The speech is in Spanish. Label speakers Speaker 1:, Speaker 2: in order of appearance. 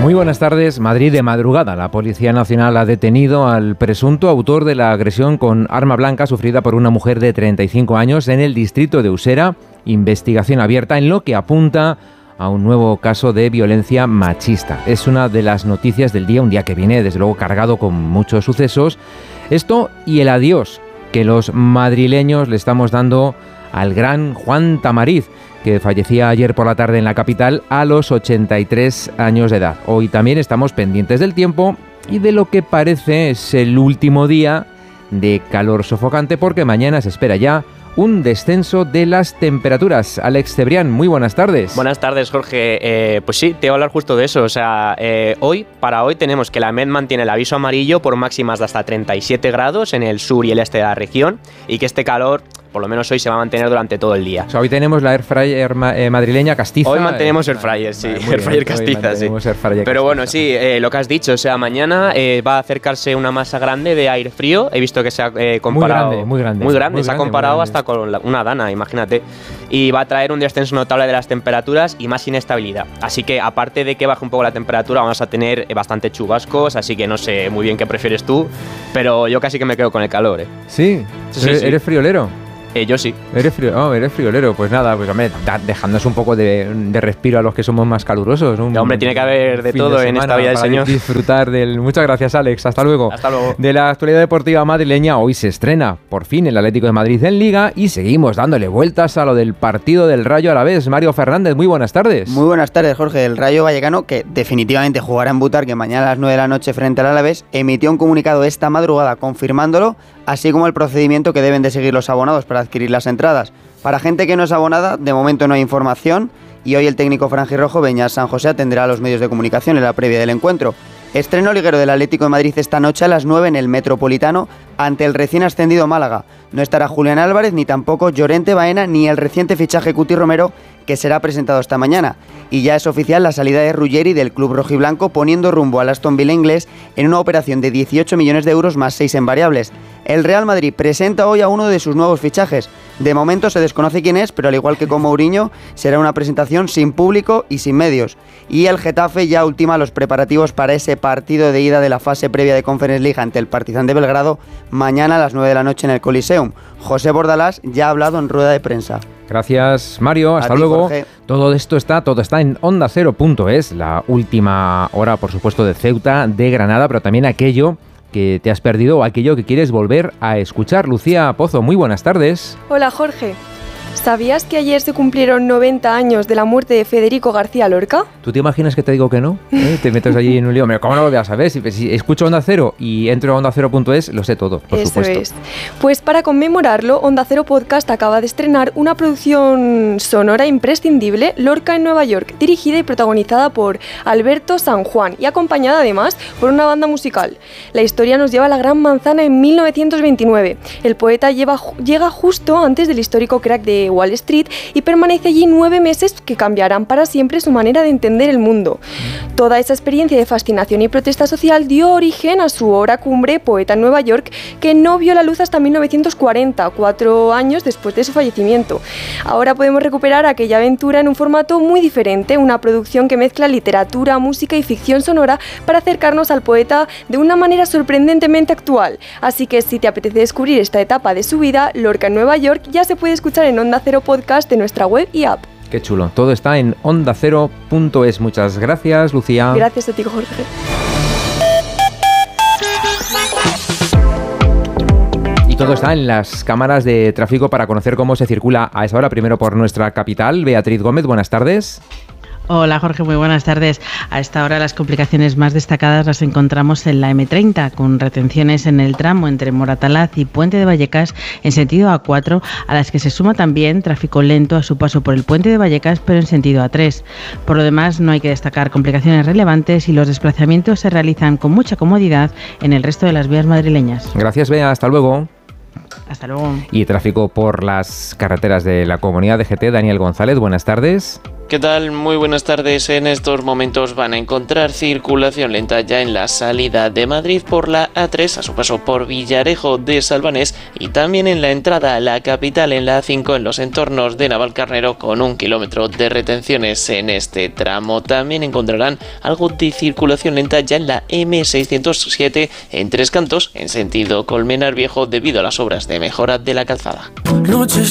Speaker 1: Muy buenas tardes. Madrid de madrugada. La Policía Nacional ha detenido al presunto autor de la agresión con arma blanca sufrida por una mujer de 35 años en el distrito de Usera. Investigación abierta en lo que apunta a un nuevo caso de violencia machista. Es una de las noticias del día, un día que viene desde luego cargado con muchos sucesos. Esto y el adiós que los madrileños le estamos dando al gran Juan Tamariz, que fallecía ayer por la tarde en la capital a los 83 años de edad. Hoy también estamos pendientes del tiempo y de lo que parece es el último día de calor sofocante, porque mañana se espera ya un descenso de las temperaturas. Alex Cebrián, muy buenas tardes.
Speaker 2: Buenas tardes, Jorge. Pues sí, te voy a hablar justo de eso. O sea, para hoy tenemos que la MED mantiene el aviso amarillo por máximas de hasta 37 grados en el sur y el este de la región, y que este calor, por lo menos hoy, se va a mantener durante todo el día.
Speaker 1: O sea, hoy tenemos la Airfryer madrileña castiza.
Speaker 2: Hoy mantenemos Airfryer, sí. Airfryer castiza, sí. Pero bueno, sí, lo que has dicho, o sea, mañana va a acercarse una masa grande de aire frío. He visto que se ha comparado. Muy grande. Se ha comparado hasta con una dana, imagínate. Y va a traer un descenso notable de las temperaturas y más inestabilidad. Así que, aparte de que baje un poco la temperatura, vamos a tener bastante chubascos. Así que no sé muy bien qué prefieres tú, pero yo casi que me quedo con el calor, ¿eh?
Speaker 1: Sí. ¿Eres friolero?
Speaker 2: Yo sí.
Speaker 1: Eres friolero. Pues nada, pues hombre, dejándonos un poco de respiro a los que somos más calurosos.
Speaker 2: Hombre, tiene que haber de todo en esta vida del Señor.
Speaker 1: Disfrutar del... Muchas gracias, Alex. Hasta luego.
Speaker 2: Hasta luego.
Speaker 1: De la actualidad deportiva madrileña, hoy se estrena por fin el Atlético de Madrid en Liga y seguimos dándole vueltas a lo del partido del Rayo Alavés. Mario Fernández, muy buenas tardes.
Speaker 3: Muy buenas tardes, Jorge. El Rayo Vallecano, que definitivamente jugará en Butarque mañana a las 9 de la noche frente al Alavés, emitió un comunicado esta madrugada confirmándolo, así como el procedimiento que deben de seguir los abonados para adquirir las entradas. Para gente que no es abonada, de momento no hay información, y hoy el técnico franjirrojo Beñat San José atenderá a los medios de comunicación en la previa del encuentro. Estreno liguero del Atlético de Madrid esta noche a las 9 en el Metropolitano ante el recién ascendido Málaga. No estará Julián Álvarez, ni tampoco Llorente Baena, ni el reciente fichaje Cuti Romero, que será presentado esta mañana. Y ya es oficial la salida de Ruggeri del club rojiblanco, poniendo rumbo al Aston Villa inglés en una operación de 18 millones de euros más 6 en variables. El Real Madrid presenta hoy a uno de sus nuevos fichajes. De momento se desconoce quién es, pero al igual que con Mourinho, será una presentación sin público y sin medios. Y el Getafe ya ultima los preparativos para ese partido de ida de la fase previa de Conference League ante el Partizan de Belgrado mañana a las 9 de la noche en el Coliseum. José Bordalás ya ha hablado en rueda de prensa.
Speaker 1: Gracias, Mario. Hasta luego.
Speaker 3: Jorge.
Speaker 1: Todo está en OndaCero.es, la última hora, por supuesto, de Ceuta, de Granada, pero también aquello que te has perdido o aquello que quieres volver a escuchar. Lucía Pozo, muy buenas tardes.
Speaker 4: Hola, Jorge. ¿Sabías que ayer se cumplieron 90 años de la muerte de Federico García Lorca?
Speaker 1: ¿Tú te imaginas que te digo que no? Te metes allí en un lío. ¿Cómo no lo voy a saber? Si escucho Onda Cero y entro a OndaCero.es, lo sé todo, por supuesto.
Speaker 4: Eso es. Pues para conmemorarlo, Onda Cero Podcast acaba de estrenar una producción sonora imprescindible, Lorca en Nueva York, dirigida y protagonizada por Alberto San Juan y acompañada además por una banda musical. La historia nos lleva a la Gran Manzana en 1929. El poeta llega justo antes del histórico crack de Wall Street y permanece allí 9 meses que cambiarán para siempre su manera de entender el mundo. Toda esa experiencia de fascinación y protesta social dio origen a su obra cumbre, Poeta en Nueva York, que no vio la luz hasta 1940, 4 años después de su fallecimiento. Ahora podemos recuperar aquella aventura en un formato muy diferente, una producción que mezcla literatura, música y ficción sonora para acercarnos al poeta de una manera sorprendentemente actual. Así que si te apetece descubrir esta etapa de su vida, Lorca en Nueva York ya se puede escuchar en Onda Cero Podcast de nuestra web y app.
Speaker 1: Qué chulo. Todo está en OndaCero.es. Muchas gracias, Lucía.
Speaker 4: Gracias a ti, Jorge.
Speaker 1: Y todo está en las cámaras de tráfico para conocer cómo se circula a esa hora. Primero por nuestra capital. Beatriz Gómez, buenas tardes.
Speaker 5: Hola Jorge, muy buenas tardes. A esta hora las complicaciones más destacadas las encontramos en la M30, con retenciones en el tramo entre Moratalaz y Puente de Vallecas en sentido A4, a las que se suma también tráfico lento a su paso por el Puente de Vallecas, pero en sentido A3. Por lo demás, no hay que destacar complicaciones relevantes y los desplazamientos se realizan con mucha comodidad en el resto de las vías madrileñas.
Speaker 1: Gracias, Bea. Hasta luego.
Speaker 5: Hasta luego.
Speaker 1: Y tráfico por las carreteras de la Comunidad de GT. Daniel González, buenas tardes.
Speaker 6: ¿Qué tal? Muy buenas tardes. En estos momentos van a encontrar circulación lenta ya en la salida de Madrid por la A3 a su paso por Villarejo de Salvanés y también en la entrada a la capital en la A5 en los entornos de Navalcarnero con 1 kilómetro de retenciones en este tramo. También encontrarán algo de circulación lenta ya en la M607 en Tres Cantos en sentido Colmenar Viejo debido a las obras de mejora de la calzada.
Speaker 7: Noches